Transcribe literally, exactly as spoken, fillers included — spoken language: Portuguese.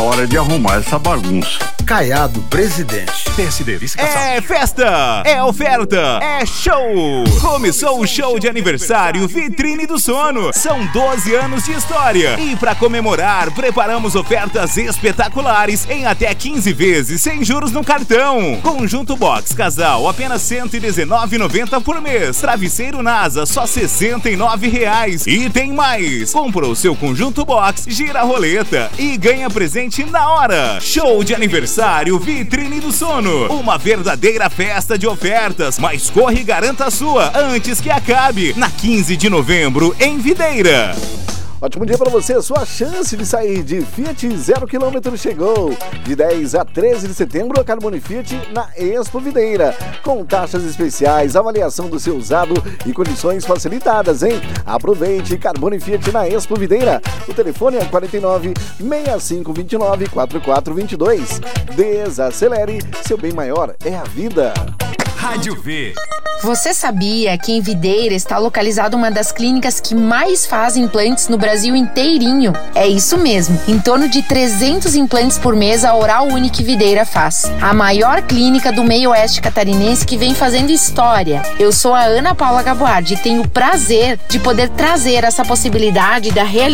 Hora de arrumar essa bagunça. Caiado Presidente. P S D, É festa, é oferta, é show! Começou o show de aniversário Vitrine do Sono. São doze anos de história. E para comemorar, preparamos ofertas espetaculares em até quinze vezes sem juros no cartão. Conjunto Box Casal, apenas cento e dezenove reais e noventa centavos por mês. Travesseiro NASA, só sessenta e nove reais. E tem mais! Compra o seu Conjunto Box, gira a roleta e ganha presente na hora. Show de aniversário Vitrine do Sono. Uma verdadeira festa de ofertas. Mas corre e garanta a sua antes que acabe. Na quinze de novembro, em Videira. Ótimo dia para você, sua chance de sair de Fiat zero quilômetro chegou. De dez a treze de setembro, a Carbone Fiat na Expo Videira. Com taxas especiais, avaliação do seu usado e condições facilitadas, hein? Aproveite Carbone Fiat na Expo Videira. O telefone é quarenta e nove, seis cinco dois nove, quatro quatro dois dois. Desacelere, seu bem maior é a vida. Rádio V. Você sabia que em Videira está localizada uma das clínicas que mais fazem implantes no Brasil inteirinho? É isso mesmo, em torno de trezentos implantes por mês a Oral Unique Videira faz. A maior clínica do meio oeste catarinense que vem fazendo história. Eu sou a Ana Paula Gaboardi e tenho o prazer de poder trazer essa possibilidade da realização